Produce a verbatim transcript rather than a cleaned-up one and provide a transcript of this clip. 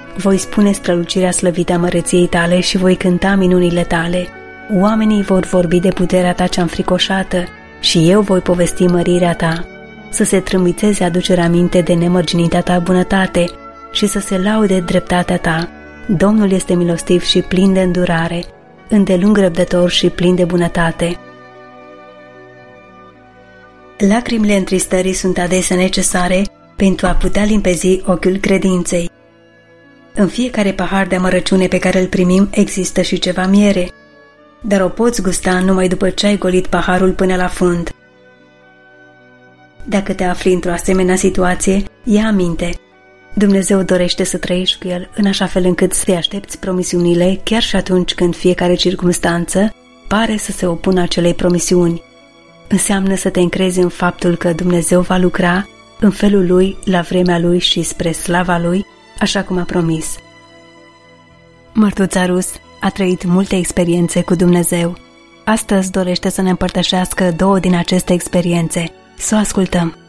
Voi spune strălucirea slăvită a măreției tale și voi cânta minunile tale. Oamenii vor vorbi de puterea ta cea înfricoșată și eu voi povesti mărirea ta. Să se trâmbițeze aducerea aminte de nemărginita ta bunătate și să se laude dreptatea ta. Domnul este milostiv și plin de îndurare, îndelung răbdător și plin de bunătate. Lacrimile întristării sunt adesea necesare pentru a putea limpezi ochiul credinței. În fiecare pahar de amărăciune pe care îl primim există și ceva miere, dar o poți gusta numai după ce ai golit paharul până la fund. Dacă te afli într-o asemenea situație, ia aminte. Dumnezeu dorește să trăiești cu El în așa fel încât să-i aștepți promisiunile chiar și atunci când fiecare circumstanță pare să se opună acelei promisiuni. Înseamnă să te încrezi în faptul că Dumnezeu va lucra în felul Lui, la vremea Lui și spre slava Lui, așa cum a promis. Mărtuța Rus a trăit multe experiențe cu Dumnezeu. Astăzi dorește să ne împărtășească două din aceste experiențe. Să o ascultăm!